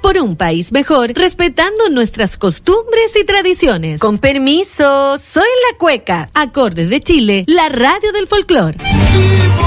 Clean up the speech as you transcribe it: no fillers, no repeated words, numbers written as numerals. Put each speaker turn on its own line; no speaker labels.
por un país mejor, respetando nuestras costumbres y tradiciones. Con permiso, soy la Cueca. Acordes de Chile, la radio del folclor.